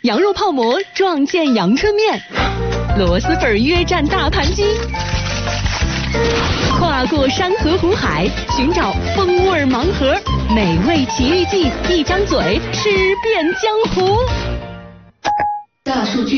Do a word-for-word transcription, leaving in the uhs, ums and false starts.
羊肉泡馍撞见阳春面，螺蛳粉约战大盘鸡，跨过山河湖海，寻找风味盲盒，美味奇遇记，一张嘴吃遍江湖。 大数据。